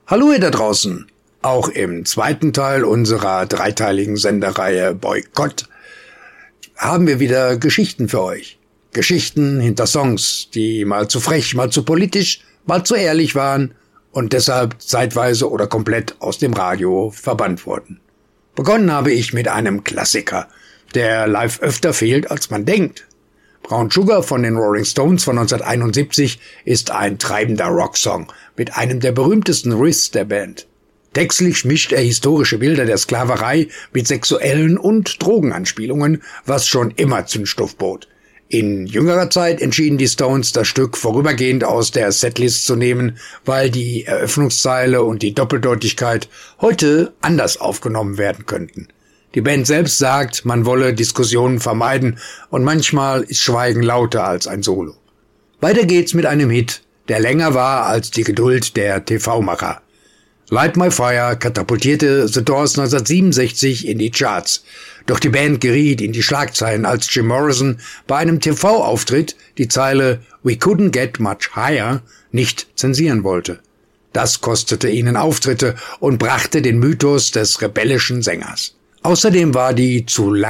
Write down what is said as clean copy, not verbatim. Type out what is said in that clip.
Hallo ihr da draußen! Auch im zweiten Teil unserer dreiteiligen Sendereihe Boykott haben wir wieder Geschichten für euch. Geschichten hinter Songs, die mal zu frech, mal zu politisch, mal zu ehrlich waren und deshalb zeitweise oder komplett aus dem Radio verbannt wurden. Begonnen habe ich mit einem Klassiker, der live öfter fehlt, als man denkt. Brown Sugar von den Rolling Stones von 1971 ist ein treibender Rocksong mit einem der berühmtesten Riffs der Band. Textlich mischt er historische Bilder der Sklaverei mit sexuellen und Drogenanspielungen, was schon immer Zündstoff bot. In jüngerer Zeit entschieden die Stones, das Stück vorübergehend aus der Setlist zu nehmen, weil die Eröffnungszeile und die Doppeldeutigkeit heute anders aufgenommen werden könnten. Die Band selbst sagt, man wolle Diskussionen vermeiden und manchmal ist Schweigen lauter als ein Solo. Weiter geht's mit einem Hit, der länger war als die Geduld der TV-Macher. Light My Fire katapultierte The Doors 1967 in die Charts. Doch die Band geriet in die Schlagzeilen, als Jim Morrison bei einem TV-Auftritt die Zeile "We couldn't get much higher" nicht zensieren wollte. Das kostete ihnen Auftritte und brachte den Mythos des rebellischen Sängers. Außerdem war die zu